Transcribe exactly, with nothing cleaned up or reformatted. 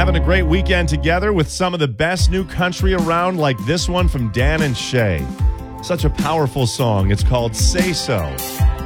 Having a great weekend together with some of the best new country around, like this one from Dan and Shay. Such a powerful song. It's called Say So.